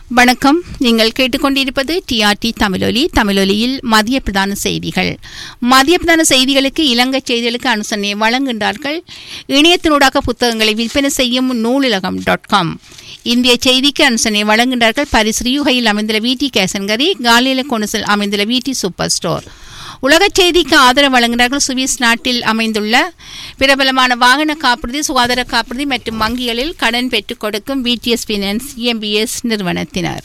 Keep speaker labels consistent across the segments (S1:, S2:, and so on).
S1: வணக்கம். நீங்கள் கேட்டுக்கொண்டிருப்பது டிஆர்டி தமிழொலி. தமிழொலியில் மதிய பிரதான செய்திகள். மதிய பிரதான செய்திகளுக்கு இலங்கை செய்திகளுக்கு அனுசரணை வழங்குகின்றார்கள் இணையத்தினூடாக புத்தகங்களை விற்பனை செய்யும் நூலிலகம்.com. இந்திய செய்திக்கு அனுசரணை வழங்குகின்றார்கள் பாரிஸ் ரியூகையில் அமைந்துள்ள விடி கேசன்கரி, காலியில கொனுசில் அமைந்துள்ள விடி சூப்பர் ஸ்டோர். உலக செய்திக்கு ஆதரவு வழங்குகிறார்கள் சுவிஸ் நாட்டில் அமைந்துள்ள பிரபலமான வாகன காப்புறுதி, சுகாதார காப்புறுதி மற்றும் வங்கிகளில் கடன் பெற்றுக் கொடுக்கும் விடிஎஸ் பைனான்ஸ் EMBS நிறுவனத்தினர்.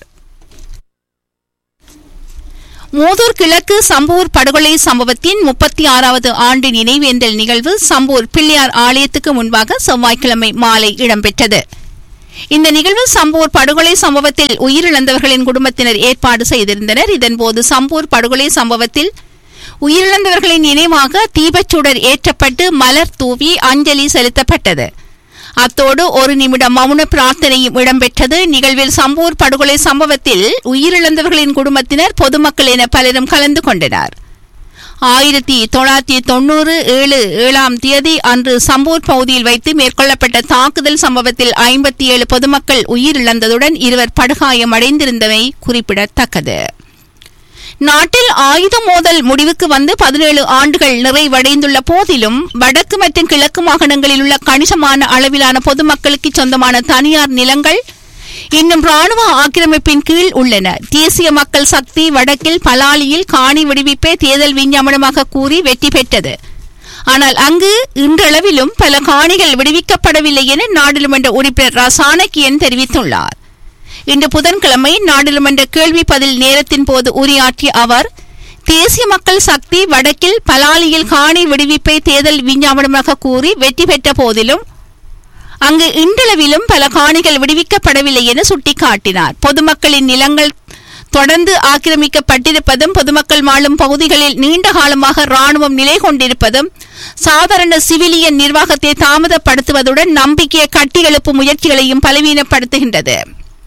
S1: மூதூர் கிழக்கு சம்பூர் படுகொலை சம்பவத்தின் 36வது ஆண்டு நினைவேந்தல் நிகழ்வு சம்பூர் பிள்ளையார் ஆலயத்துக்கு முன்பாக செவ்வாய்க்கிழமை மாலை இடம்பெற்றது. இந்த நிகழ்வு சம்பூர் படுகொலை சம்பவத்தில் உயிரிழந்தவர்களின் குடும்பத்தினர் ஏற்பாடு செய்திருந்தனர். இதன்போது சம்பூர் படுகொலை சம்பவத்தில் உயிரிழந்தவர்களின் நினைவாக தீபச்சுடர் ஏற்றப்பட்டு மலர் தூவி அஞ்சலி செலுத்தப்பட்டது. அத்தோடு ஒரு நிமிடம் மௌன பிரார்த்தனையும் இடம்பெற்றது. நிகழ்வில் சம்பூர் படுகொலை சம்பவத்தில் உயிரிழந்தவர்களின் குடும்பத்தினர், பொதுமக்கள் என பலரும் கலந்து கொண்டனர். 1997 தேதி அன்று சம்பூர் பகுதியில் வைத்து மேற்கொள்ளப்பட்ட தாக்குதல் சம்பவத்தில் 57 பொதுமக்கள் உயிரிழந்ததுடன் 2 படுகாயமடைந்திருந்தமை குறிப்பிடத்தக்கது. நாட்டில் ஆயுத மோதல் முடிவுக்கு வந்து 17 ஆண்டுகள் நிறைவடைந்துள்ள போதிலும் வடக்கு மற்றும் கிழக்கு மாகாணங்களில் உள்ள கணிசமான அளவிலான பொதுமக்களுக்கு சொந்தமான தனியார் நிலங்கள் இன்னும் ராணுவ ஆக்கிரமிப்பின் கீழ் உள்ளன. தேசிய மக்கள் சக்தி வடக்கில் பலாலியில் காணி விடுவிப்பே தேர்தல் விஞ்ஞாபனமாக கூறி வெற்றி பெற்றது. ஆனால் அங்கு இன்றளவிலும் பல காணிகள் விடுவிக்கப்படவில்லை என நாடாளுமன்ற உறுப்பினர் சாணக்கியன் தெரிவித்துள்ளார். இன்று புதன்கிழமை நாடாளுமன்ற கேள்வி பதில் நேரத்தின் போது உரையாற்றிய அவர், தேசிய மக்கள் சக்தி வடக்கில் பலாலியில் காணி விடுவிப்பை தேர்தல் விஞ்ஞாபனமாக கூறி வெற்றி பெற்ற போதிலும் அங்கு இன்றளவிலும் பல காணிகள் விடுவிக்கப்படவில்லை என சுட்டிக்காட்டினார். பொதுமக்களின் நிலங்கள் தொடர்ந்து ஆக்கிரமிக்கப்பட்டிருப்பதும், பொதுமக்கள் வாழும் பகுதிகளில் நீண்ட காலமாக ராணுவம் நிலை கொண்டிருப்பதும் சாதாரண சிவிலியன் நிர்வாகத்தை தாமதப்படுத்துவதுடன் நம்பிக்கையை கட்டியெழுப்பும் முயற்சிகளையும் பலவீனப்படுத்துகின்றது.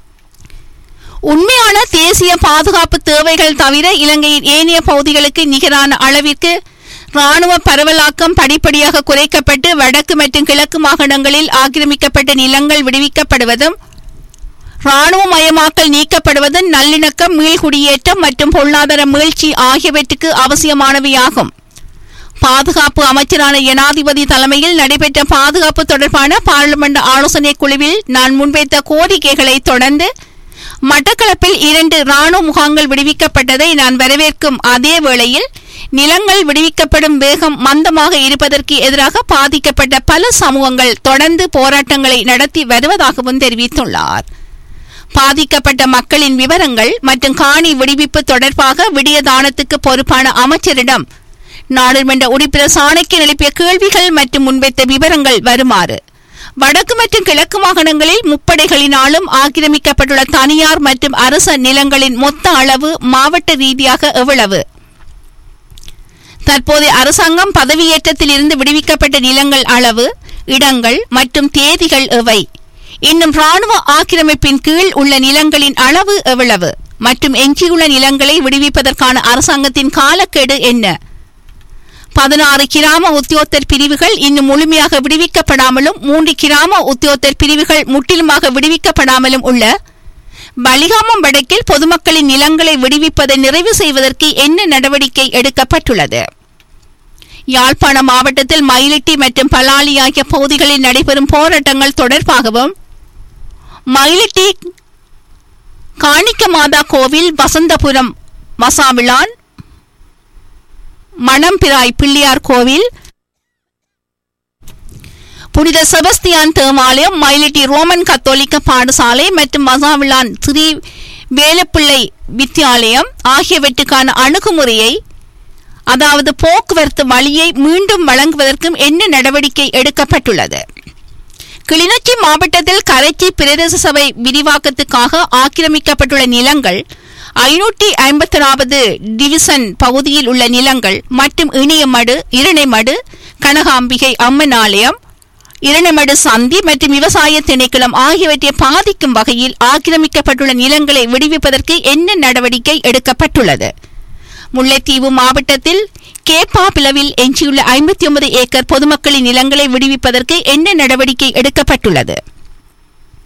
S1: உண்மையான தேசிய பாதுகாப்பு தேவைகள் தவிர இலங்கையின் ஏனைய பகுதிகளுக்கு நிகரான அளவிற்கு ராணுவ பரவலாக்கம் படிப்படியாக குறைக்கப்பட்டு வடக்கு மற்றும் கிழக்கு மாகாணங்களில் ஆக்கிரமிக்கப்பட்ட நிலங்கள் விடுவிக்கப்படுவதும், இராணுவமயமாக்கல் நீக்கப்படுவதும் நல்லிணக்கம், மீள்குடியேற்றம் மற்றும் பொருளாதார மீழ்ச்சி ஆகியவற்றுக்கு அவசியமானவையாகும். பாதுகாப்பு அமைச்சரான ஜனாதிபதி தலைமையில் நடைபெற்ற பாதுகாப்பு தொடர்பான பாராளுமன்ற ஆலோசனை குழுவில் நான் முன்வைத்த கோரிக்கைகளை தொடர்ந்து மட்டக்களப்பில் 2 ராணுவ முகாம்கள் விடுவிக்கப்பட்டதை நான் வரவேற்கும் அதே வேளையில் நிலங்கள் விடுவிக்கப்படும் வேகம் மந்தமாக இருப்பதற்கு எதிராக பாதிக்கப்பட்ட பல சமூகங்கள் தொடர்ந்து போராட்டங்களை நடத்தி வருவதாகவும் தெரிவித்துள்ளார். பாதிக்கப்பட்ட மக்களின் விவரங்கள் மற்றும் காணி விடுவிப்பு தொடர்பாக விடியதானத்துக்கு பொறுப்பான அமைச்சரிடம் நாடாளுமன்ற உறுப்பினர் சாணக்கியன் எழுப்பிய கேள்விகள் மற்றும் முன்வைத்த விவரங்கள் வருமாறு: வடக்கு மற்றும் கிழக்கு மாகாணங்களில் முப்படைகளினாலும் ஆக்கிரமிக்கப்பட்டுள்ள தனியார் மற்றும் அரச நிலங்களின் மொத்த அளவு மாவட்ட ரீதியாக எவ்வளவு? தற்போதைய அரசாங்கம் பதவியேற்றத்தில் இருந்து விடுவிக்கப்பட்ட நிலங்கள் அளவு, இடங்கள் மற்றும் தேதிகள் எவை? இன்னும் ராணுவ ஆக்கிரமிப்பின் கீழ் உள்ள நிலங்களின் அளவு எவ்வளவு? மற்றும் எஞ்சியுள்ள நிலங்களை விடுவிப்பதற்கான அரசாங்கத்தின் காலக்கெடு என்ன? 16 கிராம உத்தியோகத்தர் பிரிவுகள் இன்னும் முழுமையாக விடுவிக்கப்படாமலும் 3 கிராம உத்தியோகத்தர் பிரிவுகள் முற்றிலுமாக விடுவிக்கப்படாமலும் உள்ள வலிகாமம் வடக்கில் பொதுமக்களின் நிலங்களை விடுவிப்பதை நிறைவு செய்வதற்கு என்ன நடவடிக்கை எடுக்கப்பட்டுள்ளது? யாழ்ப்பாண மாவட்டத்தில் மயிலிட்டி மற்றும் பலாலி ஆகிய பகுதிகளில் நடைபெறும் போராட்டங்கள் தொடர்பாகவும், மயிலிட்டி காணிக்க மாதா கோவில், வசந்தபுரம் மசாவிளான், மணம்பிராய் பிள்ளையார் கோவில், புனித செபஸ்தியான் தேவாலயம், மயிலிட்டி ரோமன் கத்தோலிக்க பாடசாலை மற்றும் மசாவிளான் ஸ்ரீ வேலப்பிள்ளை வித்தியாலயம் ஆகியவற்றுக்கான அணுகுமுறையை, அதாவது போக்குவரத்து வழியை மீண்டும் வழங்குவதற்கும் என்ன நடவடிக்கை எடுக்கப்பட்டுள்ளது? கிளிநொச்சி மாவட்டத்தில் கரைச்சி பிரதேச சபை விரிவாக்கத்துக்காக ஆக்கிரமிக்கப்பட்டுள்ள நிலங்கள் 556வது டிவிசன் பகுதியில் உள்ள நிலங்கள் மற்றும் இணையமடு, இரணைமடு, கனகாம்பிகை அம்மன் ஆலயம், இரணைமடு சந்தி மற்றும் விவசாய திணைக்களம் ஆகியவற்றை பாதிக்கும் வகையில் ஆக்கிரமிக்கப்பட்டுள்ள நிலங்களை விடுவிப்பதற்கு என்ன நடவடிக்கை எடுக்கப்பட்டுள்ளது? முல்லைத்தீவு மாவட்டத்தில் கேப்பாபிளவில் எஞ்சியுள்ள 59 ஏக்கர் பொதுமக்களின் நிலங்களை விடுவிப்பதற்கு என்ன நடவடிக்கை எடுக்கப்பட்டுள்ளது?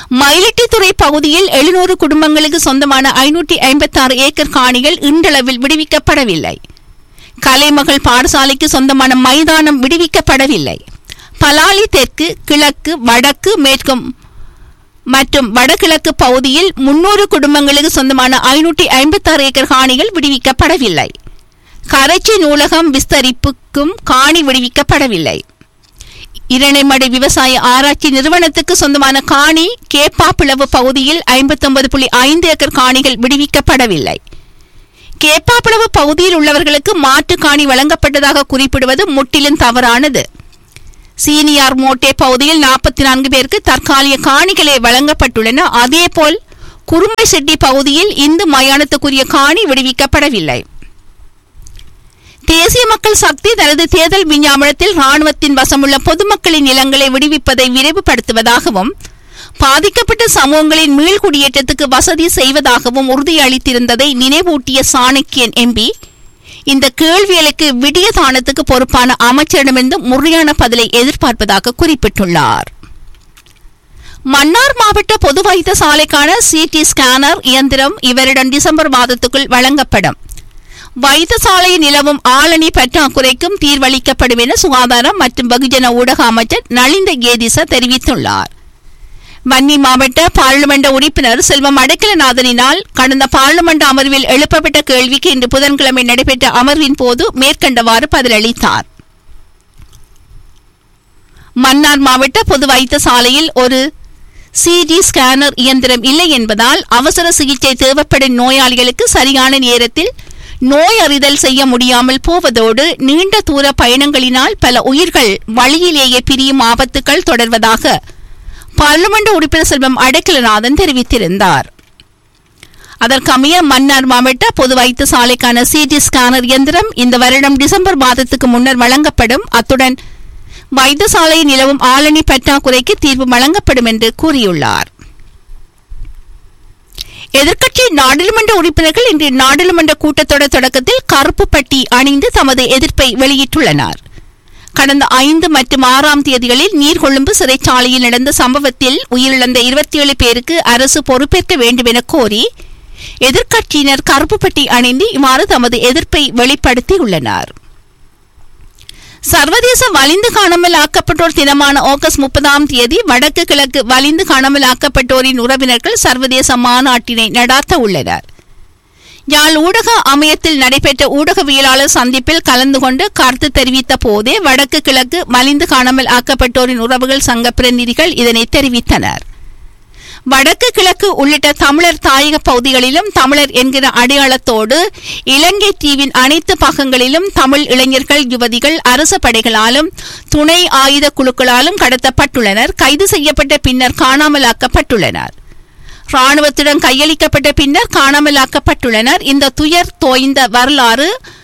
S1: மயிலிட்டித்துறை பகுதியில் 700 குடும்பங்களுக்கு சொந்தமான 556 ஏக்கர் காணிகள் இன்றளவில் விடுவிக்கப்படவில்லை. கலைமகள் பாடசாலைக்கு சொந்தமான மைதானம் விடுவிக்கப்படவில்லை. பலாலி தெற்கு, கிழக்கு, வடக்கு, மேற்கு மற்றும் வடகிழக்கு பகுதியில் 300 குடும்பங்களுக்கு சொந்தமான 556 ஏக்கர் காணிகள் விடுவிக்கப்படவில்லை. கரைச்சி நூலகம் விஸ்தரிப்புக்கும் காணி விடுவிக்கப்படவில்லை. இரணைமடை விவசாய ஆராய்ச்சி நிறுவனத்துக்கு சொந்தமான காணி கேப்பாப்பிளவு பகுதியில் 59.5 ஏக்கர் காணிகள் விடுவிக்கப்படவில்லை. கேப்பாப்பிளவு பகுதியில் உள்ளவர்களுக்கு மாற்று காணி வழங்கப்பட்டதாக குறிப்பிடுவது முற்றிலும் தவறானது. சீனியார் மோட்டே பகுதியில் 44 பேருக்கு தற்காலிக காணிகளே வழங்கப்பட்டுள்ளன. அதேபோல் குறும்பை செட்டி பகுதியில் இந்து மயானத்துக்குரிய காணி விடுவிக்கப்படவில்லை. தேசிய மக்கள் சக்தி தனது தேர்தல் விஞ்ஞாபனத்தில் இராணுவத்தின் வசமுள்ள பொதுமக்களின் நிலங்களை விடுவிப்பதை விரைவுபடுத்துவதாகவும் பாதிக்கப்பட்ட சமூகங்களின் மீள்குடியேற்றத்துக்கு வசதி செய்வதாகவும் உறுதியளித்திருந்ததை நினைவூட்டிய சாணக்கியன் எம்பி இந்த கேள்விகளுக்கு விடிய தானத்துக்கு பொறுப்பான அமைச்சரிடமிருந்து முறையான பதிலை எதிர்பார்ப்பதாக குறிப்பிட்டுள்ளார். மன்னார் மாவட்ட பொது வைத்தியசாலைக்கான சிடி ஸ்கேனர் இயந்திரம் இவரிடம் டிசம்பர் மாதத்துக்குள் வழங்கப்படும். வைத்தியசாலையில் நிலவும் ஆளணி பற்றாக்குறைக்கும் தீர்வளிக்கப்படும் என சுகாதாரம் மற்றும் வெகுஜன ஊடக அமைச்சர் நலிந்த கேதிச தெரிவித்துள்ளார். வன்னி மாவட்ட பாராளுமன்ற உறுப்பினர் செல்வம் அடைக்கலநாதனினால் கடந்த பாராளுமன்ற அமர்வில் எழுப்பப்பட்ட கேள்விக்கு இன்று புதன்கிழமை நடைபெற்ற அமர்வின் போது மேற்கண்டவாறு பதிலளித்தார். மன்னார் மாவட்ட பொது வைத்தியசாலையில் ஒரு சிடி ஸ்கேனர் இயந்திரம் இல்லை என்பதால் அவசர சிகிச்சை தேவைப்படும் நோயாளிகளுக்கு சரியான நேரத்தில் நோய் அறிதல் செய்ய முடியாமல் போவதோடு நீண்ட தூர பயணங்களினால் பல உயிர்கள் வழியிலேயே பிரியும் ஆபத்துக்கள் தொடர்வதாக பாராளுமன்ற உறுப்பினர் செல்வம் அடைக்கலநாதன் தெரிவித்திருந்தார். அதற்கமைய மன்னார் மாவட்ட பொது வைத்தியசாலைக்கான சிடி ஸ்கேனர் இயந்திரம் இந்த வருடம் டிசம்பர் மாதத்துக்கு முன்னர் வழங்கப்படும். அத்துடன் வைத்தியசாலையில் நிலவும் ஆளணி பற்றாக்குறைக்கு தீர்வு வழங்கப்படும் என்று கூறியுள்ளார். எதிர்க்கட்சி நாடாளுமன்ற உறுப்பினர்கள் இன்று நாடாளுமன்ற கூட்டத்தொடர் தொடக்கத்தில் கருப்பு பட்டி அணிந்து தமது எதிர்ப்பை வெளியிட்டுள்ளனர். கடந்த 5 மற்றும் 6ஆம் தேதிகளில் நீர்கொழும்பு சிறைச்சாலையில் நடந்த சம்பவத்தில் உயிரிழந்த 27 பேருக்கு அரசு பொறுப்பேற்க வேண்டும் என கோரி எதிர்க்கட்சியினர் கருப்பு பட்டி அணிந்து இவ்வாறு தமது எதிர்ப்பை வெளிப்படுத்தியுள்ளனர். சர்வதேச வலிந்து காணாமல் ஆக்கப்பட்டோர் தினமான ஆகஸ்ட் 30ஆம் தேதி வடக்கு கிழக்கு வலிந்து காணாமல் ஆக்கப்பட்டோரின் உறவினர்கள் சர்வதேச மாநாட்டினை நடாத்த உள்ளனர். யாழ் ஊடக அமையத்தில் நடைபெற்ற ஊடகவியலாளர் சந்திப்பில் கலந்து கொண்டு கருத்து தெரிவித்த போதே வடக்கு கிழக்கு வலிந்து காணாமல் ஆக்கப்பட்டோரின் உறவுகள் சங்க பிரதிநிதிகள் இதனை தெரிவித்தனர். வடக்கு கிழக்கு உள்ளிட்ட தமிழர் தாயக பகுதிகளிலும் தமிழர் என்கிற அடையாளத்தோடு இலங்கை தீவின் அனைத்து பாகங்களிலும் தமிழ் இளைஞர்கள், யுவதிகள் அரச படைகளாலும் துணை ஆயுத குழுக்களாலும் கடத்தப்பட்டுள்ளனர். கைது செய்யப்பட்ட பின்னர் காணாமலாக்கப்பட்டுள்ளனர். இராணுவத்திடம் கையளிக்கப்பட்ட பின்னர் காணாமலாக்கப்பட்டுள்ளனர். இந்த துயர் தோய்ந்த வரலாறு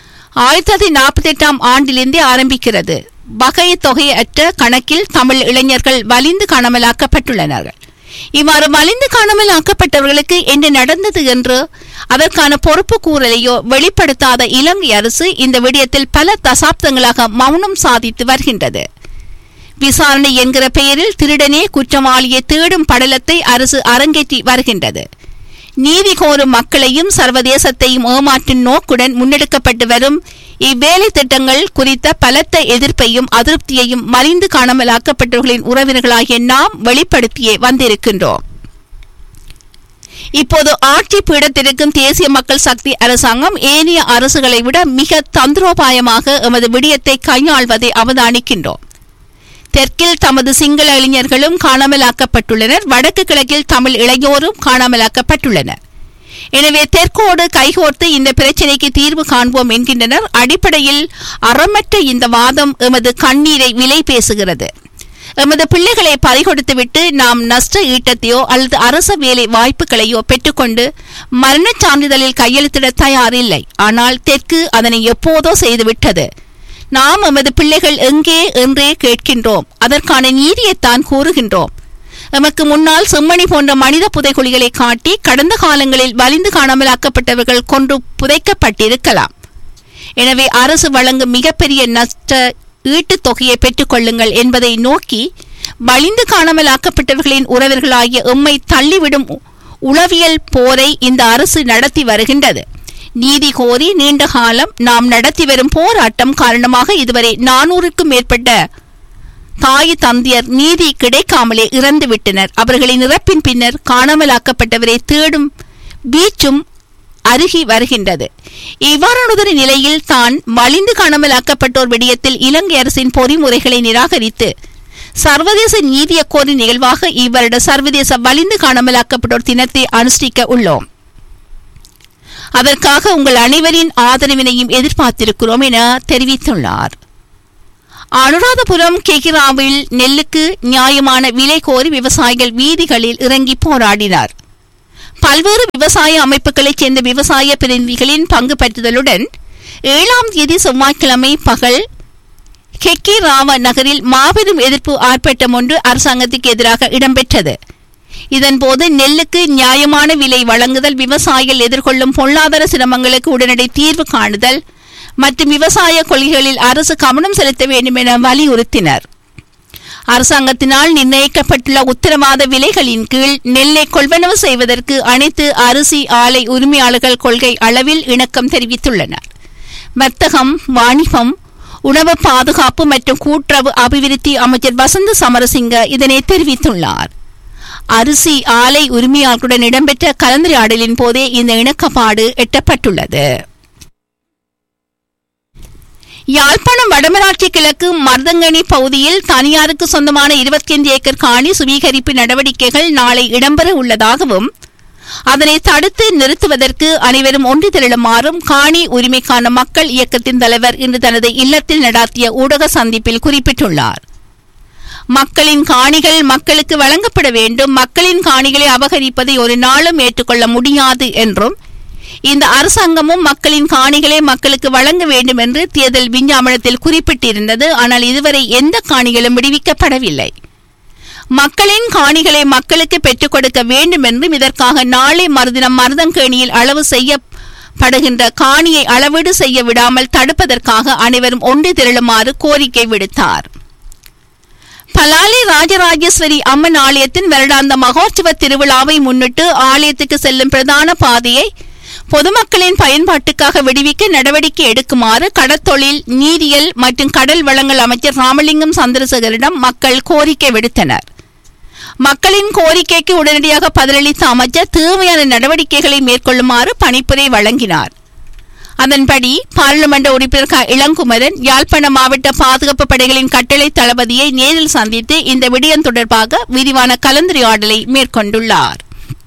S1: 1948ஆம் ஆண்டிலிருந்தே ஆரம்பிக்கிறது. வகை தொகையற்ற கணக்கில் தமிழ் இளைஞர்கள் வலிந்து காணாமலாக்கப்பட்டுள்ளனர். இவ்வாறு வலிந்து காணாமல் ஆக்கப்பட்டவர்களுக்கு என்ன நடந்தது என்று அதற்கான பொறுப்பு கூறலையோ வெளிப்படுத்தாத இலங்கை அரசு இந்த விடயத்தில் பல தசாப்தங்களாக மௌனம் சாதித்து வருகின்றது. விசாரணை என்கிற பெயரில் திருடனே குற்றவாளியை தேடும் படலத்தை அரசு அரங்கேற்றி வருகின்றது. நீதி கோரும் மக்களையும் சர்வதேசத்தையும் ஏமாற்றும் நோக்குடன் முன்னெடுக்கப்பட்டு வரும் இவ்வேலை திட்டங்கள் குறித்த பலத்த எதிர்ப்பையும் அதிருப்தியையும் மலிந்து காணாமலாக்கப்பட்டவர்களின் உறவினர்களாகிய நாம் வெளிப்படுத்தியே வந்திருக்கின்றோம். இப்போது ஆட்சி பீடத்திற்கும் தேசிய மக்கள் சக்தி அரசாங்கம் ஏனைய அரசுகளை விட மிக தந்திரோபாயமாக எமது விடயத்தை கையாள்வதை அவதானிக்கின்றோம். தெற்கில் தமது சிங்கள இளைஞர்களும் காணாமலாக்கப்பட்டுள்ளனர். வடக்கு கிழக்கில் தமிழ் இளையோரும் காணாமலாக்கப்பட்டுள்ளனர். எனவே தெற்கோடு கைகோர்த்து இந்த பிரச்சினைக்கு தீர்வு காண்போம் என்கின்றனர். அடிப்படையில் அறமற்ற இந்த வாதம் எமது கண்ணீரை விலை பேசுகிறது. எமது பிள்ளைகளை பறிகொடுத்துவிட்டு நாம் நஷ்ட ஈட்டத்தையோ அல்லது அரச வேலை வாய்ப்புகளையோ பெற்றுக்கொண்டு மரணச் சான்றிதழில் கையெழுத்திட தயாரில்லை. ஆனால் தெற்கு அதனை எப்போதோ செய்துவிட்டது. நாம் எமது பிள்ளைகள் எங்கே என்றே கேட்கின்றோம். அதற்கான நீதியைத்தான் கூறுகின்றோம். எமக்கு முன்னால் செம்மணி போன்ற மனித புதைகுழிகளை காட்டி கடந்த காலங்களில் வலிந்து காணாமலாக்கப்பட்டவர்கள் கொன்று புதைக்கப்பட்டிருக்கலாம். எனவே அரசு வழங்கும் மிகப்பெரிய நஷ்ட ஈட்டுத் தொகையை பெற்றுக் கொள்ளுங்கள் என்பதை நோக்கி வலிந்து காணாமலாக்கப்பட்டவர்களின் உறவர்களாகிய எம்மை தள்ளிவிடும் உளவியல் போரை இந்த அரசு நடத்தி வருகின்றது. நீதி கோரி நீண்ட காலம் நாம் நடத்தி வரும் போராட்டம் காரணமாக இதுவரை 400க்கும் மேற்பட்ட தாய் தந்தையர் நீதி கிடைக்காமலே இறந்துவிட்டனர். அவர்களின் இறப்பின் பின்னர் காணாமலாக்கப்பட்டவரை தேடும் வீச்சும் அருகி வருகின்றது. இவ்வாறானதொரு நிலையில் தான் வலிந்து காணாமலாக்கப்பட்டோர் விடயத்தில் இலங்கை அரசின் பொறிமுறைகளை நிராகரித்து சர்வதேச நீதியை கோரி நிகழ்வாக இவ்வருட சர்வதேச வலிந்து காணாமலாக்கப்பட்டோர் தினத்தை அனுஷ்டிக்க உள்ளோம். அதற்காக உங்கள் அனைவரின் ஆதரவினையும் எதிர்பார்த்திருக்கிறோம் என தெரிவித்துள்ளார். அனுராதபுரம் கெகிராவில் நெல்லுக்கு நியாயமான விலை கோரி விவசாயிகள் வீதிகளில் இறங்கி போராடினார். பல்வேறு விவசாய அமைப்புகளைச் சேர்ந்த விவசாய பிரதிநிதிகளின் பங்கு பெற்றுதலுடன் 7ஆம் தேதி செவ்வாய்க்கிழமை பகல் கெக்கிராவ நகரில் மாபெரும் எதிர்ப்பு ஆர்ப்பாட்டம் ஒன்று அரசாங்கத்துக்கு எதிராக இடம்பெற்றது. இதன்போது நெல்லுக்கு நியாயமான விலை வழங்குதல், விவசாயிகள் எதிர்கொள்ளும் பொருளாதார சிரமங்களுக்கு உடனடி தீர்வு காணுதல் மற்றும் விவசாய கொள்கைகளில் அரசு கவனம் செலுத்த வேண்டும் என வலியுறுத்தினர். அரசாங்கத்தினால் நிர்ணயிக்கப்பட்டுள்ள உத்தரவாத விலைகளின் கீழ் நெல்லை கொள்வனவு செய்வதற்கு அனைத்து அரிசி ஆலை உரிமையாளர்கள் கொள்கை அளவில் இணக்கம் தெரிவித்துள்ளனர். வர்த்தகம், வாணிபம், உணவு பாதுகாப்பு மற்றும் கூட்டுறவு அபிவிருத்தி அமைச்சர் வசந்த சமரசிங்க இதனை தெரிவித்துள்ளார். அரிசி ஆலை உரிமையாளர்களுடன் இடம்பெற்ற கலந்துரையாடலின் போதே இந்த இணக்கப்பாடு எட்டப்பட்டுள்ளது. யாழ்ப்பாணம் வடமராட்சி கிழக்கு மருதங்கனி பகுதியில் தனியாருக்கு சொந்தமான 25 ஏக்கர் காணி சுவீகரிப்பு நடவடிக்கைகள் நாளை இடம்பெற உள்ளதாகவும் அதனை தடுத்து நிறுத்துவதற்கு அனைவரும் ஒன்று திரளுமாறும் காணி உரிமைக்கான மக்கள் இயக்கத்தின் தலைவர் இன்று தனது இல்லத்தில் நடாத்திய ஊடக சந்திப்பில் குறிப்பிட்டுள்ளார். மக்களின் காணிகள் மக்களுக்கு வழங்கப்பட வேண்டும், மக்களின் காணிகளை அபகரிப்பதை ஒரு நாளும் ஏற்றுக்கொள்ள முடியாது என்றும் இந்த அரசாங்கமும் மக்களின் காணிகளை மக்களுக்கு வழங்க வேண்டும் என்று தேர்தல் விஞ்ஞாபனத்தில் குறிப்பிட்டிருந்தது. ஆனால் இதுவரை எந்த காணிகளும் விடுவிக்கப்படவில்லை. மக்களின் காணிகளை மக்களுக்கு பெற்றுக் கொடுக்க வேண்டும் என்றும் இதற்காக நாளை மறுதினம் மருதங்கேணியில் அளவு செய்யப்படுகின்ற காணியை அளவீடு செய்ய விடாமல் தடுப்பதற்காக அனைவரும் ஒன்று திரளுமாறு கோரிக்கை விடுத்தார். பலாலி ராஜராஜேஸ்வரி அம்மன் ஆலயத்தின் வருடாந்த மகோற்சவ திருவிழாவை முன்னிட்டு ஆலயத்துக்கு செல்லும் பிரதான பாதையை பொதுமக்களின் பயன்பாட்டுக்காக விடுவிக்க நடவடிக்கை எடுக்குமாறு கடற்தொழில், நீரியல் மற்றும் கடல் வளங்கள் அமைச்சர் ராமலிங்கம் சந்திரசேகரிடம் மக்கள் கோரிக்கை விடுத்தனர். மக்களின் கோரிக்கைக்கு உடனடியாக பதிலளித்த அமைச்சர் தேவையான நடவடிக்கைகளை மேற்கொள்ளுமாறு பணிப்புரை வழங்கினார். அதன்படி பாராளுமன்ற உறுப்பினர் இளங்குமரன் யாழ்ப்பாண மாவட்ட பாதுகாப்பு படைகளின் கட்டளை தளபதியை நேரில் சந்தித்து இந்த விடயம் தொடர்பாக விரிவான கலந்துரையாடலை மேற்கொண்டுள்ளார்.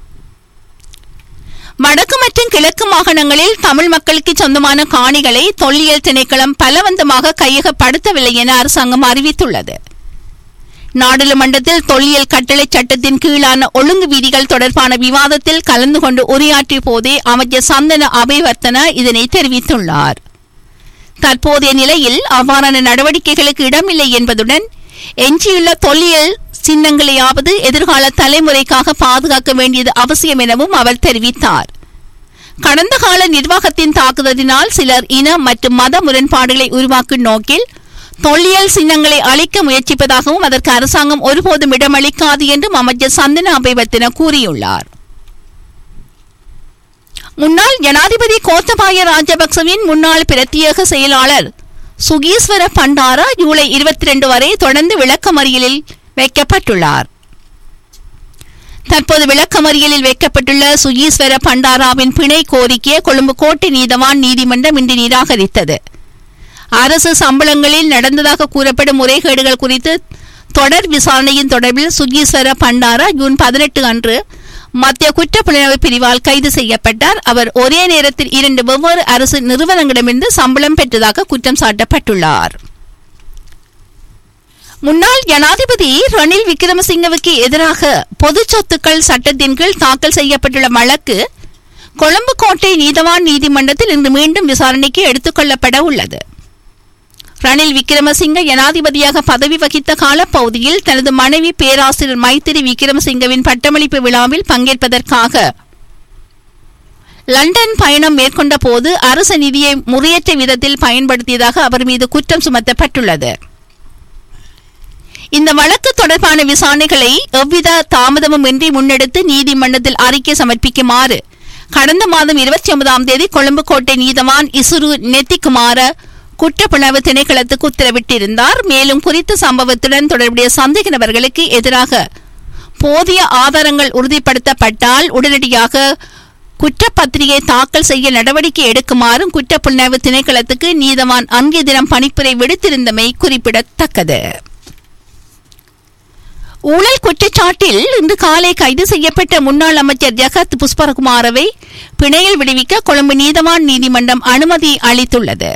S1: வடக்கு மற்றும் கிழக்கு மாகாணங்களில் தமிழ் மக்களுக்கு சொந்தமான காணிகளை தொல்லியல் திணைக்களம் பலவந்தமாக கையகப்படுத்தவில்லை என அரசாங்கம் அறிவித்துள்ளது. நாடாளுமன்றத்தில் தொல்லியல் கட்டளை சட்டத்தின் கீழான ஒழுங்கு விதிகள் தொடர்பான விவாதத்தில் கலந்து கொண்டு உரையாற்றிய போதே அமைச்சர் சந்தன அபேவர்த்தன இதனை தெரிவித்துள்ளார். தற்போதைய நிலையில் அவ்வாறான நடவடிக்கைகளுக்கு இடமில்லை என்பதுடன் எஞ்சியுள்ள தொல்லியல் சின்னங்களையாவது எதிர்கால தலைமுறைக்காக பாதுகாக்க வேண்டியது அவசியம் எனவும் அவர் தெரிவித்தார். கடந்த கால நிர்வாகத்தின் தாக்குதலினால் சிலர் இன மற்றும் மத முரண்பாடுகளை உருவாக்கும் நோக்கில் தொல்லியல் சின்னங்களை அழிக்க முயற்சிப்பதாகவும் அதற்கு அரசாங்கம் ஒருபோதும் இடமளிக்காது என்றும் அமைச்சர் சந்தன அபேவர்த்தன கூறியுள்ளார். முன்னாள் ஜனாதிபதி கோத்தபாய ராஜபக்சவின் முன்னாள் பிரத்யேக செயலாளர் சுகீஸ்வர பண்டாரா ஜூலை 22 வரை தொடர்ந்து விளக்கமறியலில் வைக்கப்பட்டுள்ளார். தற்போது விளக்கமறியலில் வைக்கப்பட்டுள்ள சுகீஸ்வர பண்டாராவின் பிணை கோரிக்கையை கொழும்பு கோட்டை நீதவான் நீதிமன்றம் இன்று நிராகரித்தது. அரசு சம்பளங்களில் நடந்ததாக கூறப்படும் முறைகேடுகள் குறித்து தொடர் விசாரணையின் தொடர்பில் சுகீஸ்வர பண்டாரா ஜூன் 18 அன்று மத்திய குற்றப்புலனாய்வு பிரிவால் கைது செய்யப்பட்டார். அவர் ஒரே நேரத்தில் 2 வெவ்வேறு அரசு நிறுவனங்களிடமிருந்து சம்பளம் பெற்றதாக குற்றம் சாட்டப்பட்டுள்ளார். முன்னாள் ஜனாதிபதி ரணில் விக்ரமசிங்கவுக்கு எதிராக பொது சொத்துக்கள் சட்டத்தின் கீழ் தாக்கல் செய்யப்பட்டுள்ள வழக்கு கொழும்பு கோட்டை நீதவான் நீதிமன்றத்தில் இன்று மீண்டும் விசாரணைக்கு எடுத்துக் கொள்ளப்பட உள்ளது. ரணில் விக்ரமசிங்க ஜனாதிபதியாக பதவி வகித்த காலப்பகுதியில் தனது மனைவி பேராசிரியர் மைத்திரி விக்ரமசிங்கவின் பட்டமளிப்பு விழாவில் பங்கேற்பதற்காக லண்டன் பயணம் மேற்கொண்ட போது அரசு நிதியை முறையற்ற விதத்தில் பயன்படுத்தியதாக அவர் மீது குற்றம் சுமத்தப்பட்டுள்ளது. இந்த வழக்கு தொடர்பான விசாரணைகளை எவ்வித தாமதமும் இன்றி முன்னெடுத்து நீதிமன்றத்தில் அறிக்கை சமர்ப்பிக்குமாறு கடந்த மாதம் 29ஆம் தேதி கொழும்பு கோட்டை நீதவான் இசுரு நெத்திக்குமார குற்றப்புலனாய்வு திணைக்களத்துக்கு உத்தரவிட்டிருந்தார். மேலும் குறித்த சம்பவத்துடன் தொடர்புடைய சந்தேக நபர்களுக்கு எதிராக போதிய ஆதாரங்கள் உறுதிப்படுத்தப்பட்டால் உடனடியாக குற்றப்பத்திரிகை தாக்கல் செய்ய நடவடிக்கை எடுக்குமாறும் குற்றப்புலனாய்வு திணைக்களத்துக்கு நீதவான் அன்றைய தினம் பணிப்புரை விடுத்திருந்தமை குறிப்பிடத்தக்கது. ஊழல் குற்றச்சாட்டில் இன்று காலை கைது செய்யப்பட்ட முன்னாள் அமைச்சர் ஜகத் புஷ்பகுமாரவை பிணையில் விடுவிக்க கொழும்பு நீதவான் நீதிமன்றம் அனுமதி அளித்துள்ளது.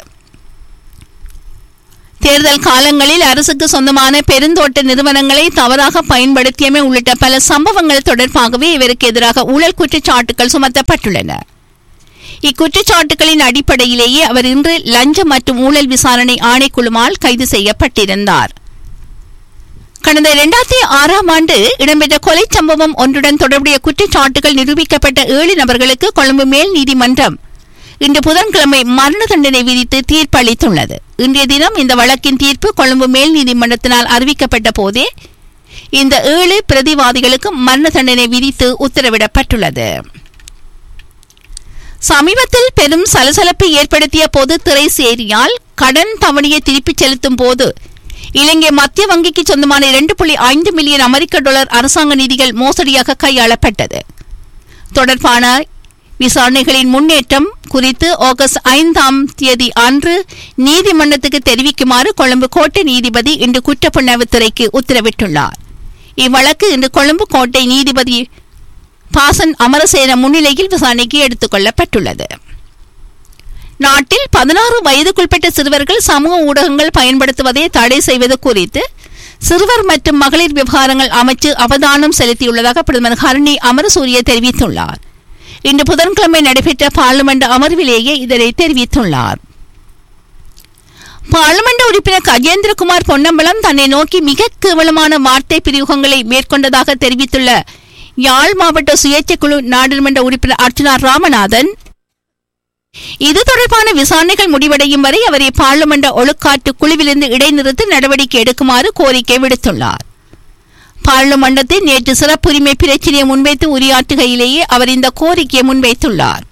S1: தேர்தல் காலங்களில் அரசுக்கு சொந்தமான பெருந்தோட்ட நிறுவனங்களை தவறாக பயன்படுத்தியமை உள்ளிட்ட பல சம்பவங்கள் தொடர்பாகவே இவருக்கு எதிராக ஊழல் குற்றச்சாட்டுகள் சுமத்தப்பட்டுள்ளன. இக்குற்றச்சாட்டுகளின் அடிப்படையிலேயே அவர் இன்று லஞ்சம் மற்றும் ஊழல் விசாரணை ஆணைக்குழுவால் கைது செய்யப்பட்டிருந்தார். கடந்த 2006ஆம் ஆண்டு இடம்பெற்ற கொலை சம்பவம் ஒன்றுடன் தொடர்புடைய குற்றச்சாட்டுகள் நிரூபிக்கப்பட்ட 7 நபர்களுக்கு கொழும்பு மேல் நீதிமன்றம் இன்று புதன்கிழமை மரண தண்டனை விதித்து தீர்ப்பு அளித்துள்ளது. இன்றைய தினம் இந்த வழக்கின் தீர்ப்பு கொழும்பு மேல் நீதிமன்றத்தினால் அறிவிக்கப்பட்ட போதே இந்த 7 பிரதிவாதிகளுக்கு மரண தண்டனை விதித்து உத்தரவிடப்பட்டுள்ளது. சமீபத்தில் பெரும் சலசலப்பை ஏற்படுத்திய பொது திரை சேரியால் கடன் தவணையை திருப்பிச் செலுத்தும் போது இலங்கை மத்திய வங்கிக்கு சொந்தமான 2.5 மில்லியன் அமெரிக்க டாலர் அரசாங்க நிதிகள் மோசடியாக கையாளப்பட்டது தொடர்பான விசாரணைகளின் முன்னேற்றம் குறித்து ஆகஸ்ட் 5ஆம் தேதி அன்று நீதிமன்றத்துக்கு தெரிவிக்குமாறு கொழும்பு கோட்டை நீதிபதி இன்று குற்றப்புலனாய்வுத்துறைக்கு உத்தரவிட்டுள்ளார். இவ்வழக்கு இன்று கொழும்பு கோட்டை நீதிபதி பாசன் அமரசேன முன்னிலையில் விசாரணைக்கு எடுத்துக் கொள்ளப்பட்டுள்ளது. நாட்டில் 16 வயதுக்குட்பட்ட சிறுவர்கள் சமூக ஊடகங்கள் பயன்படுத்துவதை தடை செய்வது குறித்து சிறுவர் மற்றும் மகளிர் விவகாரங்கள் அமைச்சு அவதானம் செலுத்தியுள்ளதாக பிரதமர் ஹரணி அமரசூரிய தெரிவித்துள்ளார். இன்று புதன்கிழமை நடைபெற்ற பார்லிமெண்ட் அமர்விலேயே இதனை தெரிவித்துள்ளார். பார்லிமெண்ட் உறுப்பினர் கஜேந்திரகுமார் பொன்னம்பலம் தன்னை நோக்கி மிக கேவலமான வார்த்தை பிரயோகங்களை மேற்கொண்டதாக தெரிவித்துள்ள யாழ் மாவட்ட சுயேட்சை குழு நாடாளுமன்ற உறுப்பினர் அர்ச்சுனா ராமநாதன் இது தொடர்பான விசாரணைகள் முடிவடையும் வரை அவரை பார்லிமெண்ட் ஒழுக்காற்று குழுவிலிருந்து இடைநிறுத்த நடவடிக்கை எடுக்குமாறு கோரிக்கை விடுத்துள்ளார். பார்லிமெண்டத்தில் நேற்று சிறப்புரிமை பிரச்சினையை முன்வைத்து உரையாற்றுகையிலேயே அவர் இந்த கோரிக்கையை முன்வைத்துள்ளார்.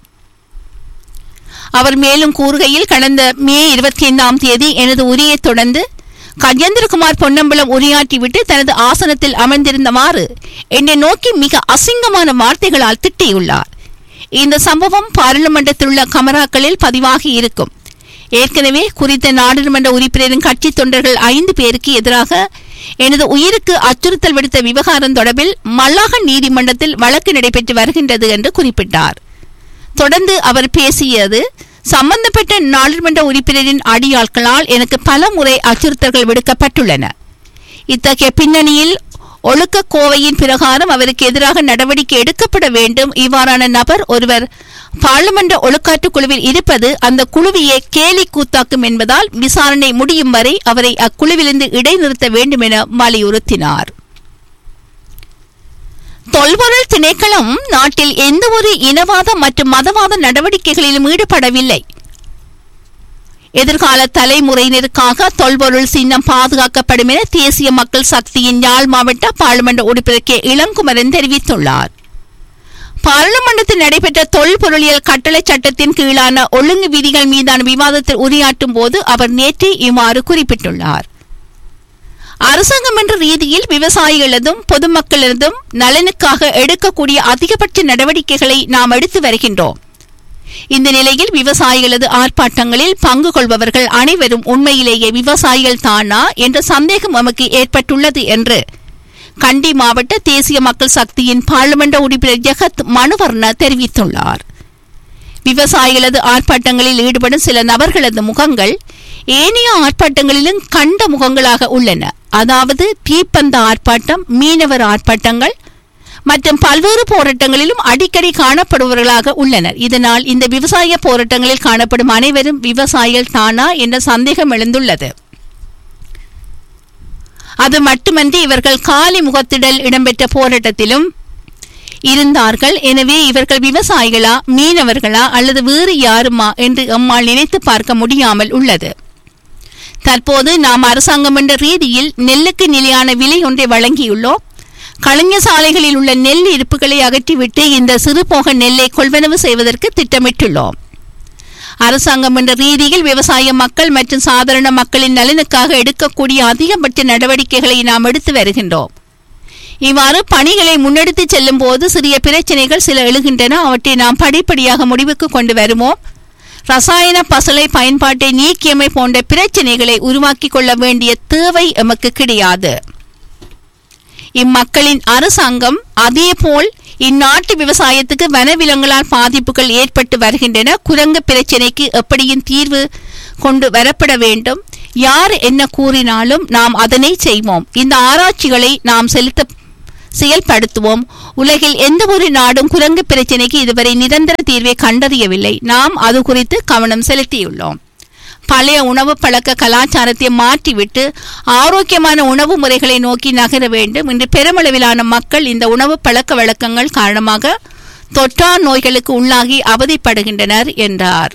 S1: அவர் மேலும் கூறுகையில் கடந்த மே 25ஆம் தேதி எனது உரையை தொடர்ந்து கஜேந்திரகுமார் பொன்னம்பலம் உரையாற்றிவிட்டு தனது ஆசனத்தில் அமர்ந்திருந்தவாறு என்னை நோக்கி மிக அசிங்கமான வார்த்தைகளால் திட்டியுள்ளார். இந்த சம்பவம் பார்லிமெண்டத்தில் உள்ள கமராக்களில் பதிவாகி இருக்கும். ஏற்கனவே குறித்த நாடாளுமன்ற உறுப்பினரின் கட்சி தொண்டர்கள் 5 பேருக்கு எதிராக எனது உயிருக்கு அச்சுறுத்தல் விடுத்த விவகாரம் தொடர்பில் மல்லாக நீதிமன்றத்தில் வழக்கு நடைபெற்று வருகின்றது என்று குறிப்பிட்டார். தொடர்ந்து அவர் பேசியது சம்பந்தப்பட்ட நாடாளுமன்ற உறுப்பினரின் அடியாட்களால் எனக்கு பல முறை அச்சுறுத்தல்கள் விடுக்கப்பட்டுள்ளன. இத்தகைய பின்னணியில் ஒழுக்க கோவையின் பிரகாரம் அவருக்கு எதிராக நடவடிக்கை எடுக்கப்பட வேண்டும். இவ்வாறான நபர் ஒருவர் பார்லிமெண்ட் ஒழுக்காற்று குழுவில் இருப்பது அந்த குழுவையே கேலி கூத்தாக்கும் என்பதால் விசாரணை முடியும் வரை அவரை அக்குழுவிலிருந்து இடைநிறுத்த வேண்டும் என வலியுறுத்தினார். தொல்பொருள் திணைக்களம் நாட்டில் எந்த ஒரு இனவாத மற்றும் மதவாத நடவடிக்கைகளிலும் ஈடுபடவில்லை. எதிர்கால தலைமுறையினருக்காக தொல்பொருள் சின்னம் பாதுகாக்கப்படும் என தேசிய மக்கள் சக்தியின் யாழ் மாவட்ட பார்லிமெண்ட் உறுப்பினர் கே இளங்குமரன் தெரிவித்துள்ளார். பார்லிமெண்டத்தில் நடைபெற்ற தொல்பொருளியல் கட்டளை சட்டத்தின் கீழான ஒழுங்கு விதிகள் மீதான விவாதத்தில் உரையாற்றும் போது அவர் நேற்று இவ்வாறு குறிப்பிட்டுள்ளார். அரசாங்கம் என்ற ரீதியில் விவசாயிகளதும் பொதுமக்களதும் நலனுக்காக எடுக்கக்கூடிய அதிகபட்ச நடவடிக்கைகளை நாம் எடுத்து வருகின்றோம். இந்த நிலையில் விவசாயிகளது ஆர்ப்பாட்டங்களில் பங்கு கொள்பவர்கள் அனைவரும் உண்மையிலேயே விவசாயிகள் தானா என்ற சந்தேகம் நமக்கு ஏற்பட்டுள்ளது என்று கண்டி மாவட்ட தேசிய மக்கள் சக்தியின் பார்லிமெண்ட் உறுப்பினர் ஜெகத் மனுவர்ண தெரிவித்துள்ளார். விவசாயிகளது ஆர்ப்பாட்டங்களில் ஈடுபடும் சில நபர்களது முகங்கள் ஏனைய ஆர்ப்பாட்டங்களிலும் கண்ட முகங்களாக உள்ளன. அதாவது தீப்பந்த ஆர்ப்பாட்டம், மீனவர் ஆர்ப்பாட்டங்கள் மற்றும் பல்வேறு போராட்டங்களிலும் அடிக்கடி காணப்படுபவர்களாக உள்ளனர். இதனால் இந்த விவசாய போராட்டங்களில் காணப்படும் அனைவரும் விவசாயிகள் தானா என்ற சந்தேகம் எழுந்துள்ளது. அது மட்டுமன்றி இவர்கள் காலி முகத்திடல் இடம்பெற்ற போராட்டத்திலும் இருந்தார்கள். எனவே இவர்கள் விவசாயிகளா, மீனவர்களா அல்லது வேறு யாருமா என்று எம்மால் நினைத்து பார்க்க முடியாமல் உள்ளது. தற்போது நாம் அரசாங்கம் என்ற ரீதியில் நெல்லுக்கு நிலையான விலை ஒன்றை வழங்கியுள்ளோம். களஞ்சிய சாலைகளில் உள்ள நெல் இருப்புகளை அகற்றிவிட்டு இந்த சிறுபோக நெல்லை கொள்வனவு செய்வதற்கு திட்டமிட்டுள்ளோம். அரசாங்கம் என்ற ரீதியில் விவசாய மக்கள் மற்றும் சாதாரண மக்களின் நலனுக்காக எடுக்கக்கூடிய அதிகபட்ச நடவடிக்கைகளை நாம் எடுத்து வருகின்றோம். இவ்வாறு பணிகளை முன்னெடுத்து செல்லும் போது சிறிய பிரச்சனைகள் சில எழுகின்றன. அவற்றை நாம் படிப்படியாக முடிவுக்கு கொண்டு வருவோம். ரசாயன பசலை பயன்பாட்டை நீக்கியமை போன்ற பிரச்சனைகளை உருவாக்கி கொள்ள வேண்டிய தேவை எமக்கு கிடையாது. இம்மக்களின் அரசாங்கம் அதேபோல் இந்நாட்டு விவசாயத்துக்கு வனவிலங்குகளால் பாதிப்புகள் ஏற்பட்டு வருகின்றன. குரங்கு பிரச்சினைக்கு எப்படியும் தீர்வு கொண்டு வரப்பட வேண்டும். யார் என்ன கூறினாலும் நாம் அதனை செய்வோம். இந்த ஆராய்ச்சிகளை நாம் செயல்படுத்துவோம். உலகில் எந்த ஒரு நாடும் குரங்கு பிரச்சினைக்கு இதுவரை நிரந்தர தீர்வை கண்டறியவில்லை. நாம் அது குறித்து கவனம் செலுத்தியுள்ளோம். பழைய உணவு பழக்க கலாச்சாரத்தை மாற்றிவிட்டு ஆரோக்கியமான உணவு முறைகளை நோக்கி நகர வேண்டும். இன்று பெருமளவிலான மக்கள் இந்த உணவு பழக்க வழக்கங்கள் காரணமாக தொற்றா நோய்களுக்கு உள்ளாகி அவதிப்படுகின்றனர் என்றார்.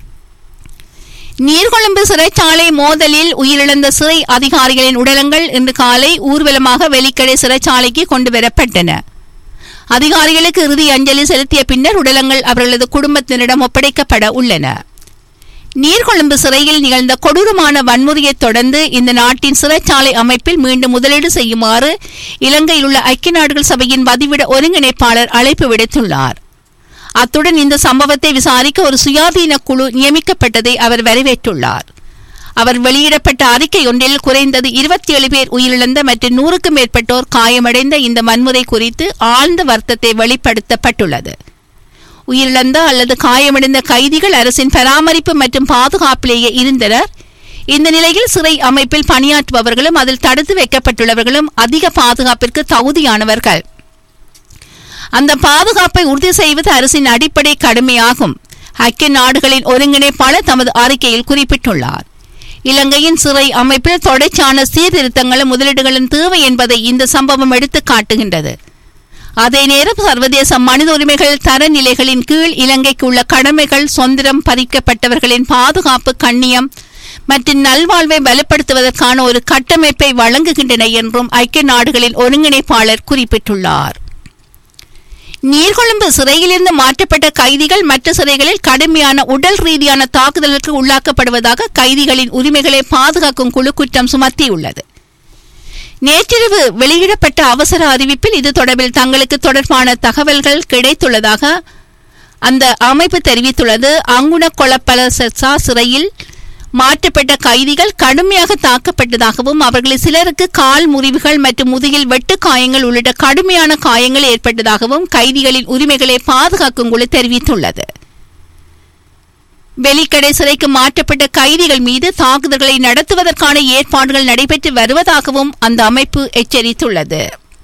S1: நீர்கொழும்பு சிறைச்சாலை மோதலில் உயிரிழந்த சிறை அதிகாரிகளின் உடலங்கள் இன்று காலை ஊர்வலமாக வெலிக்கடை சிறைச்சாலைக்கு கொண்டு வரப்பட்டன. அதிகாரிகளுக்கு இறுதி அஞ்சலி செலுத்திய பின்னர் உடலங்கள் அவர்களது குடும்பத்தினரிடம் ஒப்படைக்கப்பட உள்ளன. நீர்கொழும்பு சிறையில் நிகழ்ந்த கொடூரமான வன்முறையை தொடர்ந்து இந்த நாட்டின் சிறைச்சாலை அமைப்பில் மீண்டும் முதலீடு செய்யுமாறு இலங்கையில் உள்ள ஐக்கிய நாடுகள் சபையின் வதிவிட ஒருங்கிணைப்பாளர் அழைப்பு விடுத்துள்ளார். அத்துடன் இந்த சம்பவத்தை விசாரிக்க ஒரு சுயாதீன குழு நியமிக்கப்பட்டதை அவர் வரவேற்றுள்ளார். அவர் வெளியிடப்பட்ட அறிக்கை ஒன்றில் குறைந்தது 27 பேர் உயிரிழந்த மற்றும் 100க்கும் மேற்பட்டோர் காயமடைந்த இந்த வன்முறை குறித்து ஆழ்ந்த வருத்தத்தை வெளிப்படுத்தப்பட்டுள்ளது. உயிரிழந்த அல்லது காயமடைந்த கைதிகள் அரசின் பராமரிப்பு மற்றும் பாதுகாப்பிலேயே இருந்தனர். இந்த நிலையில் சிறை அமைப்பில் பணியாற்றுபவர்களும் அதில் தடுத்து வைக்கப்பட்டுள்ளவர்களும் அதிக பாதுகாப்பிற்கு தகுதியானவர்கள். அந்த பாதுகாப்பை உறுதி செய்வது அரசின் அடிப்படை கடமையாகும். ஐக்கிய நாடுகளின் ஒருங்கிணைப்பாளர் தமது அறிக்கையில் குறிப்பிட்டுள்ளார். இலங்கையின் சிறை அமைப்பில் தொடர்ச்சியான சீர்திருத்தங்களும் முதலீடுகளும் தேவை என்பதை இந்த சம்பவம் எடுத்து காட்டுகின்றது. அதே நேரம் சர்வதேச மனித உரிமைகள் தரநிலைகளின் கீழ் இலங்கைக்கு உள்ள கடமைகள் சுதந்திரம் பறிக்கப்பட்டவர்களின் பாதுகாப்பு, கண்ணியம் மற்றும் நல்வாழ்வை வலுப்படுத்துவதற்கான ஒரு கட்டமைப்பை வழங்குகின்றன என்றும் ஐக்கிய நாடுகளின் ஒருங்கிணைப்பாளர் குறிப்பிட்டுள்ளார். நீர்கொழும்பு சிறையிலிருந்து மாற்றப்பட்ட கைதிகள் மற்ற சிறைகளில் கடுமையான உடல் ரீதியான தாக்குதலுக்கு உள்ளாக்கப்படுவதாக கைதிகளின் உரிமைகளை பாதுகாக்கும் குழு குற்றம் சுமத்தியுள்ளது. நேற்றிரவு வெளியிடப்பட்ட அவசர அறிவிப்பில் இது தொடர்பில் தங்களுக்கு தொடர்பான தகவல்கள் கிடைத்துள்ளதாக அந்த அமைப்பு தெரிவித்துள்ளது. அங்குணகொளப்பலசா சிறையில் மாற்றப்பட்ட கைதிகள் கடுமையாக தாக்கப்பட்டதாகவும் அவர்களில் சிலருக்கு கால் முறிவுகள் மற்றும் முதுகில் வெட்டு காயங்கள் உள்ளிட்ட கடுமையான காயங்கள் ஏற்பட்டதாகவும் கைதிகளின் உரிமைகளை பாதுகாக்கும் குழு தெரிவித்துள்ளது. வெலிக்கடை சிறைக்கு மாற்றப்பட்ட கைதிகள் மீது தாக்குதல்களை நடத்துவதற்கான ஏற்பாடுகள் நடைபெற்று வருவதாகவும் அந்த அமைப்பு எச்சரித்துள்ளது.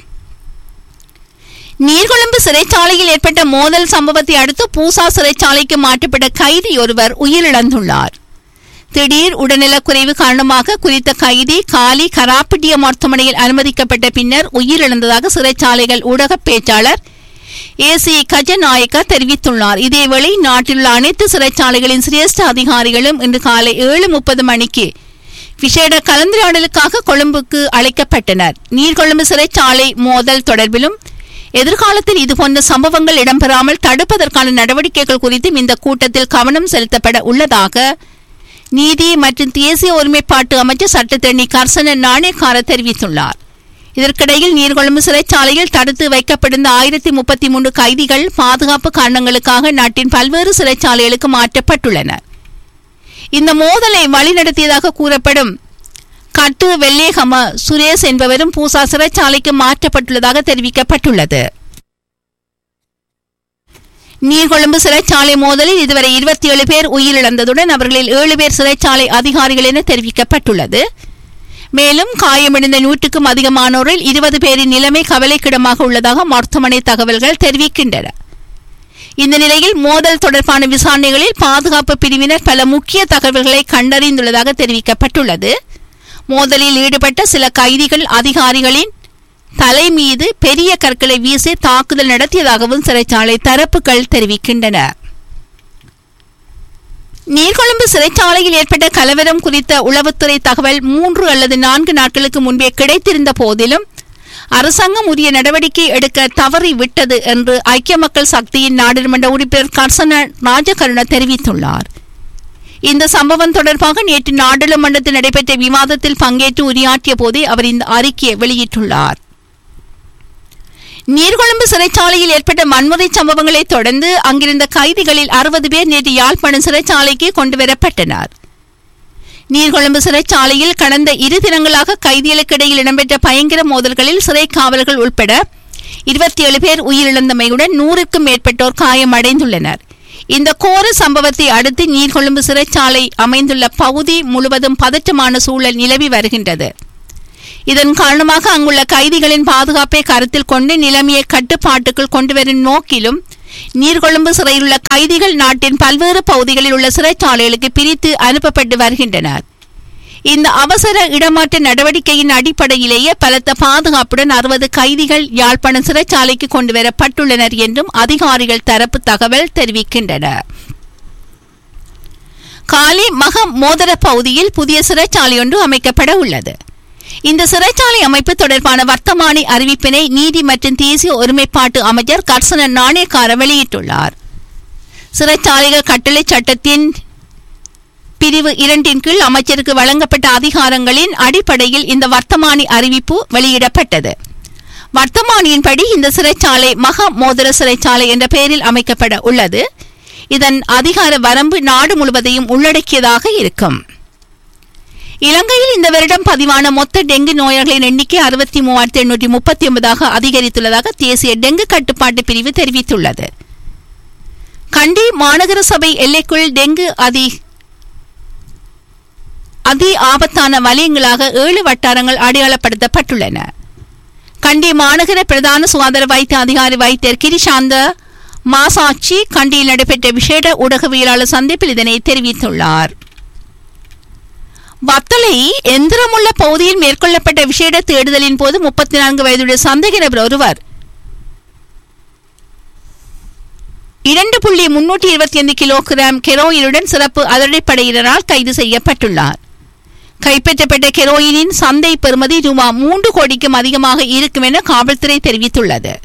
S1: நீர்கொழும்பு சிறைச்சாலையில் ஏற்பட்ட மோதல் சம்பவத்தை அடுத்து பூசா சிறைச்சாலைக்கு மாற்றப்பட்ட கைதி ஒருவர் உயிரிழந்துள்ளார். திடீர் உடல்நலக்குறைவு காரணமாக குறித்த கைதி காலி கராப்பிட்டிய மருத்துவமனையில் அனுமதிக்கப்பட்ட பின்னர் உயிரிழந்ததாக சிறைச்சாலைகள் ஊடக பேச்சாளர் ஏசி கஜநாயக்கா தெரிவித்துள்ளார். இதேவேளை நாட்டில் உள்ள அனைத்து சிறைச்சாலைகளின் சிரேஷ்ட அதிகாரிகளும் இன்று காலை 7:30 மணிக்கு விசேட கலந்துரையாடலுக்காக கொழும்புக்கு அழைக்கப்பட்டனர். நீர்கொழும்பு சிறைச்சாலை மோதல் தொடர்பிலும் எதிர்காலத்தில் இதுபோன்ற சம்பவங்கள் இடம்பெறாமல் தடுப்பதற்கான நடவடிக்கைகள் குறித்தும் இந்த கூட்டத்தில் கவனம் செலுத்தப்பட உள்ளதாக நீதி மற்றும் தேசிய ஒருமைப்பாட்டு அமைச்சர் சட்டத்தரணி கர்சன நாணயக்கார தெரிவித்துள்ளார். இதற்கிடையில் நீர்கொழும்பு சிறைச்சாலையில் தடுத்து வைக்கப்பட்டிருந்த 1033 கைதிகள் பாதுகாப்பு காரணங்களுக்காக நாட்டின் பல்வேறு சிறைச்சாலைகளுக்கு மாற்றப்பட்டுள்ளனர். இந்த மோதலை வழிநடத்தியதாக கூறப்படும் கட்டு வெள்ளேகம சுரேஷ் என்பவரும் பூசா சிறைச்சாலைக்கு மாற்றப்பட்டுள்ளதாக தெரிவிக்கப்பட்டுள்ளது. நீர்கொழும்பு சிறைச்சாலை மோதலில் இதுவரை 27 பேர் உயிரிழந்ததுடன் அவர்களில் 7 பேர் சிறைச்சாலை அதிகாரிகள் என தெரிவிக்கப்பட்டுள்ளது. மேலும் காயமடைந்த 100க்கும் அதிகமானோரில் 20 பேரின் நிலைமை கவலைக்கிடமாக உள்ளதாக மருத்துவமனை தகவல்கள் தெரிவிக்கின்றன. இந்த நிலையில் மோதல் தொடர்பான விசாரணைகளில் பாதுகாப்பு பிரிவினர் பல முக்கிய தகவல்களை கண்டறிந்துள்ளதாக தெரிவிக்கப்பட்டுள்ளது. மோதலில் ஈடுபட்ட சில கைதிகள் அதிகாரிகளின் தலை மீது பெரிய கற்களை வீசி தாக்குதல் நடத்தியதாகவும் சிறைச்சாலை தரப்புகள் தெரிவிக்கின்றன. நீர்கொழும்பு சிறைச்சாலையில் ஏற்பட்ட கலவரம் குறித்த உளவுத்துறை தகவல் 3 அல்லது 4 நாட்களுக்கு முன்பே கிடைத்திருந்த போதிலும் அரசாங்கம் உரிய நடவடிக்கை எடுக்க தவறிவிட்டது என்று ஐக்கிய மக்கள் சக்தியின் நாடாளுமன்ற உறுப்பினர் கர்சன ராஜகருண தெரிவித்துள்ளார். இந்த சம்பவம் தொடர்பாக நேற்று நாடாளுமன்றத்தில் நடைபெற்ற விவாதத்தில் பங்கேற்று உரையாற்றிய போதே அவர் இந்த அறிக்கையை வெளியிட்டுள்ளார். நீர்கொழும்பு சிறைச்சாலையில் ஏற்பட்ட வன்முறை சம்பவங்களை தொடர்ந்து அங்கிருந்த கைதிகளில் 60 பேர் நேற்று யாழ்ப்பாணம் சிறைச்சாலைக்கு கொண்டுவரப்பட்டனர். நீர்கொழும்பு சிறைச்சாலையில் கடந்த 2 தினங்களாக கைதிகளுக்கு இடையில் இடம்பெற்ற பயங்கர மோதல்களில் சிறை காவலர்கள் உட்பட 27 பேர் உயிரிழந்தமையுடன் 100க்கும் மேற்பட்டோர் காயமடைந்துள்ளனர். இந்த கோர சம்பவத்தை அடுத்து நீர்கொழும்பு சிறைச்சாலை அமைந்துள்ள பகுதி முழுவதும் பதற்றமான சூழல் நிலவி வருகின்றது. இதன் காரணமாக அங்குள்ள கைதிகளின் பாதுகாப்பை கருத்தில் கொண்டு நிலைமையை கட்டுப்பாட்டுக்குள் கொண்டுவரும் நோக்கிலும் நீர்கொழும்பு சிறையில் உள்ள கைதிகள் நாட்டின் பல்வேறு பகுதிகளில் உள்ள சிறைச்சாலைகளுக்கு பிரித்து அனுப்பப்பட்டு வருகின்றனர். இந்த அவசர இடமாற்ற நடவடிக்கையின் அடிப்படையிலேயே பலத்த பாதுகாப்புடன் 60 கைதிகள் யாழ்ப்பாணம் சிறைச்சாலைக்கு கொண்டுவரப்பட்டுள்ளனர் என்றும் அதிகாரிகள் தரப்பு தகவல் தெரிவிக்கின்றன. காலி மக மோதர பகுதியில் புதிய சிறைச்சாலை ஒன்று அமைக்கப்பட உள்ளது. இந்த சிறைச்சாலை அமைப்பு தொடர்பான வர்த்தமானி அறிவிப்பினை நீதி மற்றும் தேசிய ஒருமைப்பாட்டு அமைச்சர் கர்சன நாணயக்கார வெளியிட்டுள்ளார். சிறைச்சாலைகள் கட்டளை சட்டத்தின் பிரிவு 2 கீழ் அமைச்சருக்கு வழங்கப்பட்ட அதிகாரங்களின் அடிப்படையில் இந்த வர்த்தமானி அறிவிப்பு வெளியிடப்பட்டது. வர்த்தமானியின்படி இந்த சிறைச்சாலை மக மோதர சிறைச்சாலை என்ற பெயரில் அமைக்கப்பட உள்ளது. இதன் அதிகார வரம்பு நாடு முழுவதையும் உள்ளடக்கியதாக இருக்கும். இலங்கையில் இந்த வருடம் பதிவான மொத்த டெங்கு நோயாளர்களின் எண்ணிக்கை 63,839 அதிகரித்துள்ளதாக தேசிய டெங்கு கட்டுப்பாட்டு பிரிவு தெரிவித்துள்ளது. கண்டி மாநகர சபை எல்லைக்குள் டெங்கு அதி ஆபத்தான வலயங்களாக 7 வட்டாரங்கள் அடையாளப்படுத்தப்பட்டுள்ளன. கண்டி மாநகர பிரதான சுகாதார வைத்திய அதிகாரி வைத்தியர் கிரிசாந்த மாசாட்சி கண்டியில் நடைபெற்ற விசேட ஊடகவியலாளர் சந்திப்பில் இதனை தெரிவித்துள்ளார். வத்தலை எந்திரமுள்ள பகுதியில் மேற்கொள்ளப்பட்ட விசேட தேடுதலின் போது 34 வயதுடைய சந்தேக நபர் ஒருவர் 2.325 கிலோகிராம் கெரோயினுடன் சிறப்பு அதிரடிப்படையினரால் கைது செய்யப்பட்டுள்ளார். கைப்பற்றப்பட்ட கெரோயினின் சந்தை பெறுமதி ரூபாய் 3 கோடிக்கும் அதிகமாக இருக்கும் என காவல்துறை தெரிவித்துள்ளது.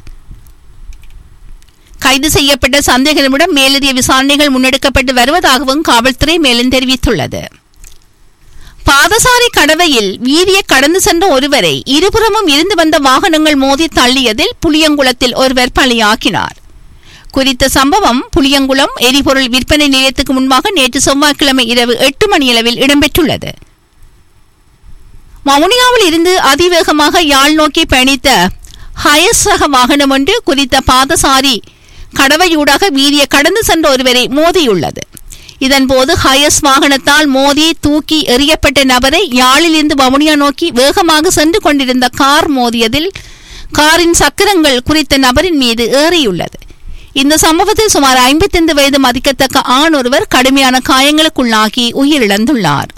S1: கைது செய்யப்பட்ட சந்தேக நபரிடம் மேலதிக விசாரணைகள் முன்னெடுக்கப்பட்டு வருவதாகவும் காவல்துறை மேலும் தெரிவித்துள்ளது. பாதசாரி கடவையில் வீதியை கடந்து சென்ற ஒருவரை இருபுறமும் இருந்து வந்த வாகனங்கள் மோதி தள்ளியதில் புளியங்குளத்தில் ஒருவர் பலியாக்கினார். குறித்த சம்பவம் புளியங்குளம் எரிபொருள் விற்பனை நிலையத்துக்கு முன்பாக நேற்று செவ்வாய்க்கிழமை இரவு 8 மணியளவில் இடம்பெற்றுள்ளது. வவுனியாவில் இருந்து அதிவேகமாக யாழ் நோக்கி பயணித்த ஹயஸ் ரக வாகனம் ஒன்று குறித்த பாதசாரி கடவையூடாக வீதியை கடந்து சென்ற ஒருவரை மோதியுள்ளது. இதன்போது ஹயஸ் வாகனத்தால் மோதி தூக்கி எறியப்பட்ட நபரை யாழில் இருந்து வவுனியா நோக்கி வேகமாக சென்று கொண்டிருந்த கார் மோதியதில் காரின் சக்கரங்கள் குறித்த நபரின் மீது ஏறியுள்ளது. இந்த சம்பவத்தில் சுமார் 55 வயது மதிக்கத்தக்க ஆண் ஒருவர் கடுமையான காயங்களுக்குள்ளாகி உயிரிழந்துள்ளார்.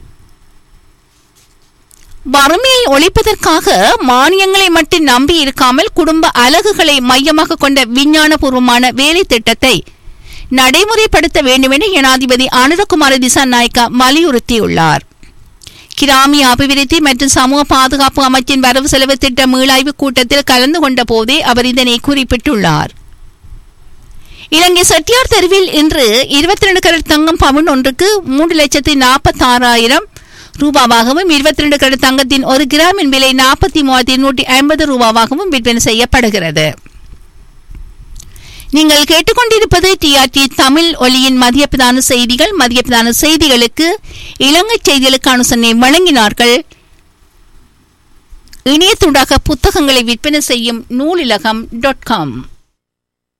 S1: வறுமையை ஒழிப்பதற்காக மானியங்களை மட்டும் நம்பி இருக்காமல் குடும்ப அலகுகளை மையமாக கொண்ட விஞ்ஞானபூர்வமான வேலை திட்டத்தை நடைமுறைப்படுத்த வேண்டும் என ஜனாதிபதி அனுரகுமார திசாநாயக்கா வலியுறுத்தியுள்ளார். கிராமிய அபிவிருத்தி மற்றும் சமூக பாதுகாப்பு அமைச்சின் வரவு செலவு திட்ட மீளாய்வு கூட்டத்தில் கலந்து கொண்ட போதே அவர் இதனை குறிப்பிட்டுள்ளார். இலங்கை செட்டியார் தெருவில் இன்று 22 கரட் தங்கம் பவுன் ஒன்றுக்கு 3,46,000 ரூபாவாகவும் 22 கரட் தங்கத்தின் 1 கிராமின் விலை 43,150 ரூபாவாகவும் விற்பனை செய்யப்படுகிறது. நீங்கள் கேட்டுக்கொண்டிருப்பது டிஆர்டி தமிழ் ஒலியின் மதிய பிரதான செய்திகள். மதிய பிரதான செய்திகளுக்கு இலங்கை செய்திகளுக்கான சென்னை வழங்கினார்கள். இணையத்தூடாக புத்தகங்களை விற்பனை செய்யும் நூலிலகம்.com.